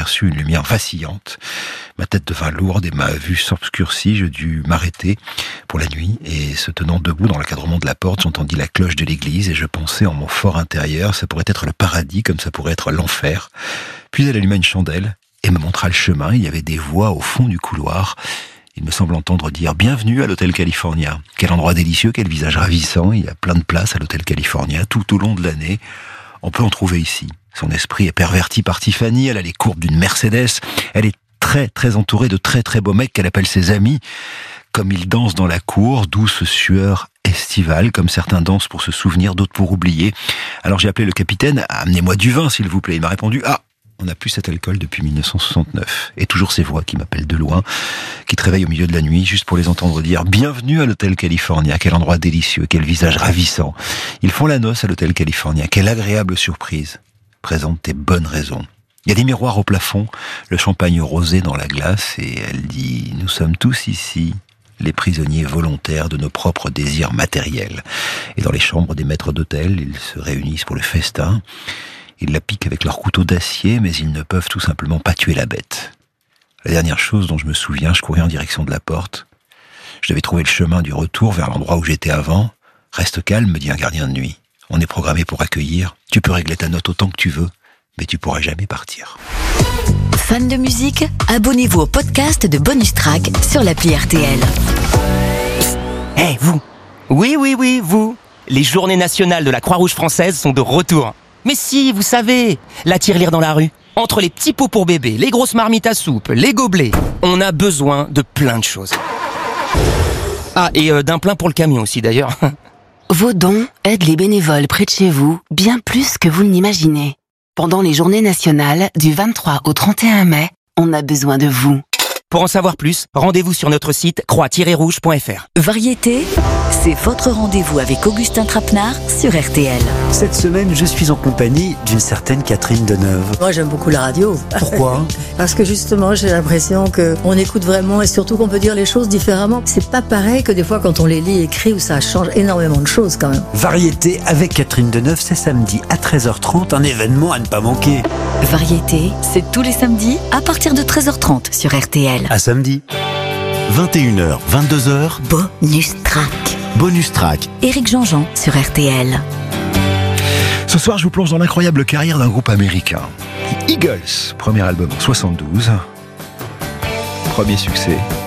j'aperçus une lumière vacillante. Ma tête devint lourde et ma vue s'obscurcit. Je dus m'arrêter pour la nuit et, se tenant debout dans l'encadrement de la porte, j'entendis la cloche de l'église et je pensais en mon fort intérieur, ça pourrait être le paradis comme ça pourrait être l'enfer. Puis elle alluma une chandelle et me montra le chemin. Il y avait des voix au fond du couloir. Il me semble entendre dire « Bienvenue à l'Hôtel California ». Quel endroit délicieux, quel visage ravissant. Il y a plein de places à l'Hôtel California tout au long de l'année. On peut en trouver ici. Son esprit est perverti par Tiffany. Elle a les courbes d'une Mercedes. Elle est très, très entourée de très, très beaux mecs qu'elle appelle ses amis. Comme ils dansent dans la cour, douce sueur estivale, comme certains dansent pour se souvenir, d'autres pour oublier. Alors j'ai appelé le capitaine « Amenez-moi du vin, s'il vous plaît ». Il m'a répondu « Ah !» On n'a plus cet alcool depuis 1969. Et toujours ces voix qui m'appellent de loin, qui te réveillent au milieu de la nuit, juste pour les entendre dire « Bienvenue à l'Hôtel California, quel endroit délicieux, quel visage ravissant. Ils font la noce à l'Hôtel California, quelle agréable surprise. Présente tes bonnes raisons. » Il y a des miroirs au plafond, le champagne rosé dans la glace, et elle dit « Nous sommes tous ici, les prisonniers volontaires de nos propres désirs matériels. » Et dans les chambres des maîtres d'hôtel, ils se réunissent pour le festin. Ils la piquent avec leurs couteaux d'acier, mais ils ne peuvent tout simplement pas tuer la bête. La dernière chose dont je me souviens, je courais en direction de la porte. Je devais trouver le chemin du retour vers l'endroit où j'étais avant. « Reste calme », me dit un gardien de nuit. « On est programmé pour accueillir. Tu peux régler ta note autant que tu veux, mais tu pourras jamais partir. » Fan de musique, abonnez-vous au podcast de Bonus Track sur l'appli RTL. Hey, vous! Oui, vous! Les journées nationales de la Croix-Rouge française sont de retour. Mais si, vous savez, la tirelire dans la rue. Entre les petits pots pour bébé, les grosses marmites à soupe, les gobelets, on a besoin de plein de choses. Ah, et d'un plein pour le camion aussi d'ailleurs. Vos dons aident les bénévoles près de chez vous bien plus que vous ne l'imaginez. Pendant les journées nationales du 23 au 31 mai, on a besoin de vous. Pour en savoir plus, rendez-vous sur notre site croix-rouge.fr. Variété, c'est votre rendez-vous avec Augustin Trapenard sur RTL. Cette semaine, je suis en compagnie d'une certaine Catherine Deneuve. Moi, j'aime beaucoup la radio. Pourquoi ? Parce que justement, j'ai l'impression qu'on écoute vraiment et surtout qu'on peut dire les choses différemment. C'est pas pareil que des fois quand on les lit écrits où ça change énormément de choses quand même. Variété avec Catherine Deneuve, c'est samedi à 13h30, un événement à ne pas manquer. Variété, c'est tous les samedis à partir de 13h30 sur RTL. À samedi. 21h, 22h, Bonus Track. Bonus Track. Éric Jean-Jean sur RTL. Ce soir, je vous plonge dans l'incroyable carrière d'un groupe américain. Les Eagles, premier album en 72. Premier succès,